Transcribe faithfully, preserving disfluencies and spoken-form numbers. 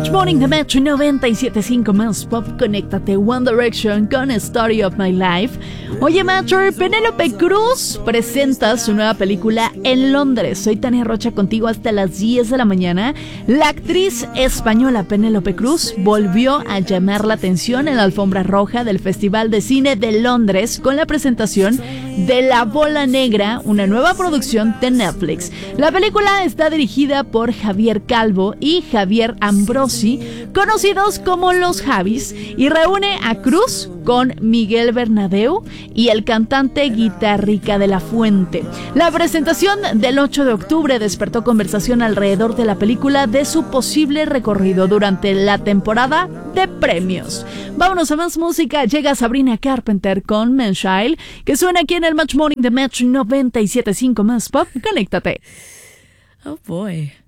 Match Morning de Metro noventa y siete punto cinco más Pop. Conéctate, One Direction con Story of My Life. Oye, Metro, Penélope Cruz presenta su nueva película en Londres. Soy Tania Rocha contigo hasta las diez de la mañana. La actriz española Penélope Cruz volvió a llamar la atención en la alfombra roja del Festival de Cine de Londres con la presentación de La Bola Negra, una nueva producción de Netflix. La película está dirigida por Javier Calvo y Javier Ambrosi, conocidos como los Javis, y reúne a Cruz con Miguel Bernabéu y el cantante Guitarrica de la Fuente. La presentación del ocho de octubre despertó conversación alrededor de la película de su posible recorrido durante la temporada de premios. Vámonos a más música. Llega Sabrina Carpenter con Menchild, que suena aquí en el Match Morning de Metro noventa y siete punto cinco más Pop. Conéctate. Oh boy.